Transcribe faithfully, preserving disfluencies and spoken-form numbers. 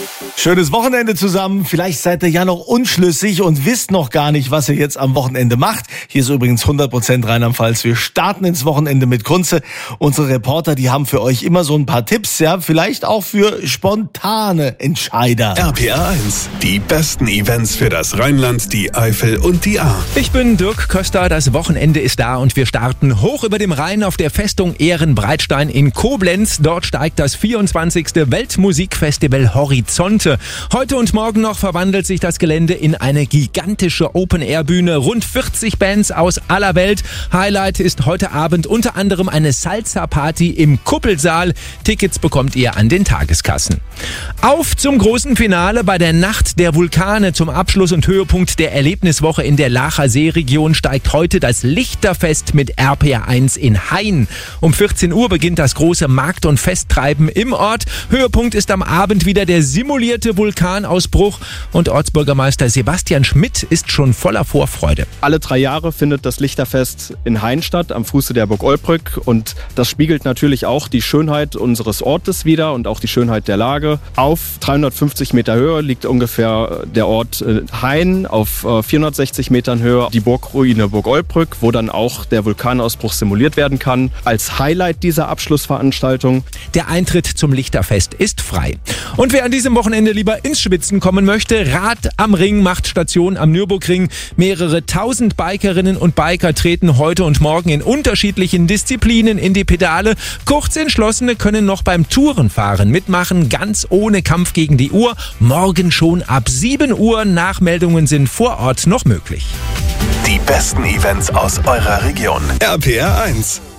Schönes Wochenende zusammen. Vielleicht seid ihr ja noch unschlüssig und wisst noch gar nicht, was ihr jetzt am Wochenende macht. Hier ist übrigens hundert Prozent Rheinland-Pfalz. Wir starten ins Wochenende mit Kunze. Unsere Reporter, die haben für euch immer so ein paar Tipps, ja, vielleicht auch für spontane Entscheider. R P R eins, die besten Events für das Rheinland, die Eifel und die Ahr. Ich bin Dirk Köster, das Wochenende ist da und wir starten hoch über dem Rhein auf der Festung Ehrenbreitstein in Koblenz. Dort steigt das vierundzwanzigste Weltmusikfestival Horizonte. Heute und morgen noch verwandelt sich das Gelände in eine gigantische Open-Air-Bühne. Rund vierzig Bands aus aller Welt. Highlight ist heute Abend unter anderem eine Salsa-Party im Kuppelsaal. Tickets bekommt ihr an den Tageskassen. Auf zum großen Finale bei der Nacht der Vulkane. Zum Abschluss und Höhepunkt der Erlebniswoche in der Laacher Seeregion steigt heute das Lichterfest mit R P R eins in Hain. Um vierzehn Uhr beginnt das große Markt- und Festtreiben im Ort. Höhepunkt ist am Abend wieder der simulierte Vulkanausbruch und Ortsbürgermeister Sebastian Schmidt ist schon voller Vorfreude. Alle drei Jahre findet das Lichterfest in Hain statt, am Fuße der Burg Olbrück, und das spiegelt natürlich auch die Schönheit unseres Ortes wider und auch die Schönheit der Lage. Auf dreihundertfünfzig Meter Höhe liegt ungefähr der Ort Hain, auf vierhundertsechzig Metern Höhe die Burgruine Burg Olbrück, wo dann auch der Vulkanausbruch simuliert werden kann, als Highlight dieser Abschlussveranstaltung. Der Eintritt zum Lichterfest ist frei. Und wer an diesem Wochenende lieber ins Schwitzen kommen möchte, Rad am Ring macht Station am Nürburgring. Mehrere tausend Bikerinnen und Biker treten heute und morgen in unterschiedlichen Disziplinen in die Pedale. Kurzentschlossene können noch beim Tourenfahren mitmachen, ganz ohne Kampf gegen die Uhr. Morgen schon ab sieben Uhr. Nachmeldungen sind vor Ort noch möglich. Die besten Events aus eurer Region. R P R eins.